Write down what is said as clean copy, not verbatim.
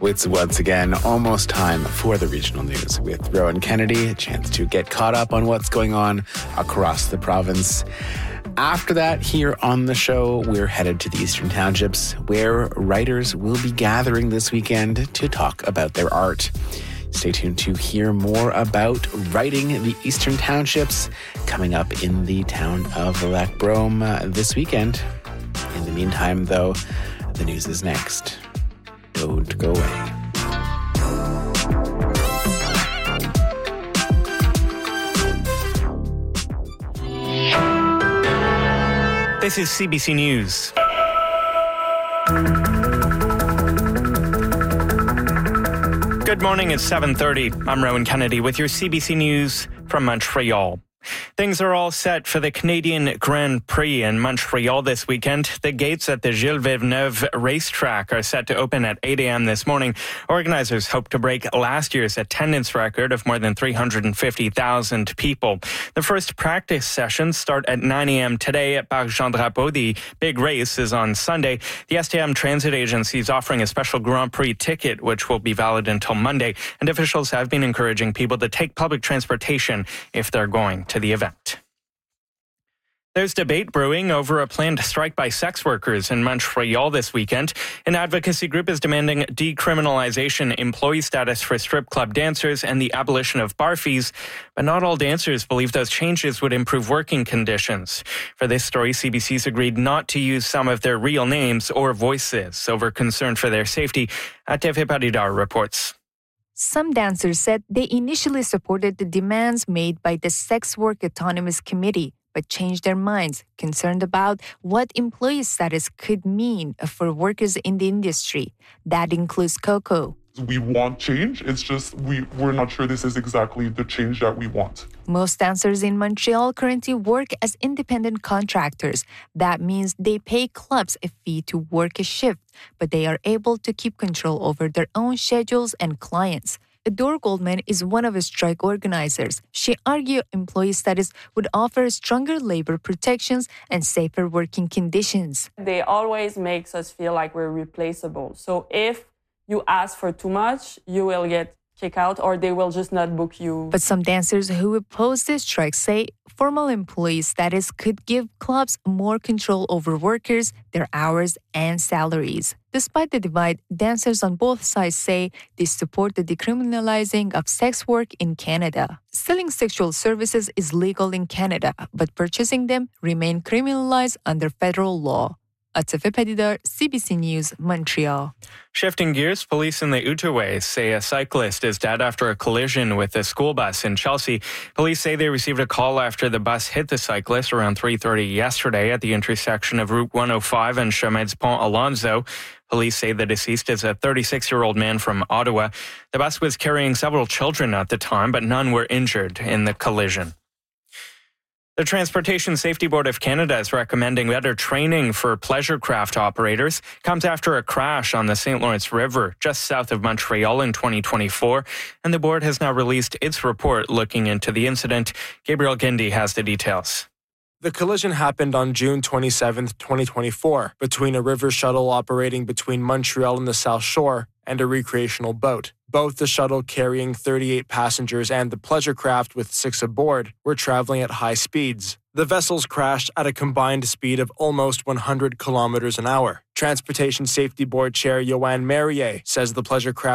It's once again almost time for the regional news with Rowan Kennedy, a chance to get caught up on what's going on across the province. After that, here on the show, we're headed to the Eastern Townships, where writers will be gathering this weekend to talk about their art. Stay tuned to hear more about writing the Eastern Townships coming up in the town of Lac Brome this weekend. In the meantime, though, the news is next. Don't go away. This is CBC News. Good morning, it's 7:30. I'm Rowan Kennedy with your CBC News from Montreal. Things are all set for the Canadian Grand Prix in Montreal this weekend. The gates at the Gilles Villeneuve racetrack are set to open at 8 a.m. this morning. Organizers hope to break last year's attendance record of more than 350,000 people. The first practice sessions start at 9 a.m. today at Parc Jean Drapeau. The big race is on Sunday. The STM Transit Agency is offering a special Grand Prix ticket, which will be valid until Monday. And officials have been encouraging people to take public transportation if they're going to the event. There's debate brewing over a planned strike by sex workers in Montreal this weekend. An advocacy group is demanding decriminalization, employee status for strip club dancers, and the abolition of bar fees. But not all dancers believe those changes would improve working conditions. For this story, CBC's agreed not to use some of their real names or voices over concern for their safety. Atefe Paridar reports. Some dancers said they initially supported the demands made by the Sex Work Autonomous Committee, but changed their minds, concerned about what employee status could mean for workers in the industry. That includes Coco. We want change. It's just we're not sure this is exactly the change that we want. Most dancers in Montreal currently work as independent contractors. That means they pay clubs a fee to work a shift, but they are able to keep control over their own schedules and clients. Adore Goldman is one of the strike organizers. She argued employee status would offer stronger labor protections and safer working conditions. They always makes us feel like we're replaceable. So if you ask for too much, you will get kicked out or they will just not book you. But some dancers who oppose this strike say formal employee status could give clubs more control over workers, their hours, and salaries. Despite the divide, dancers on both sides say they support the decriminalizing of sex work in Canada. Selling sexual services is legal in Canada, but purchasing them remain criminalized under federal law. Atefe Paridar, CBC News, Montreal. Shifting gears, police in the Outaouais say a cyclist is dead after a collision with a school bus in Chelsea. Police say they received a call after the bus hit the cyclist around 3:30 yesterday at the intersection of Route 105 and Chemin du Pont Alonzo. Police say the deceased is a 36-year-old man from Ottawa. The bus was carrying several children at the time, but none were injured in the collision. The Transportation Safety Board of Canada is recommending better training for pleasure craft operators. Comes after a crash on the St. Lawrence River just south of Montreal in 2024. And the board has now released its report looking into the incident. Gabriel Gindi has the details. The collision happened on June 27, 2024, between a river shuttle operating between Montreal and the South Shore and a recreational boat. Both the shuttle carrying 38 passengers and the pleasure craft with 6 aboard were traveling at high speeds. The vessels crashed at a combined speed of almost 100 kilometers an hour. Transportation Safety Board Chair Yoann Marier says the pleasure craft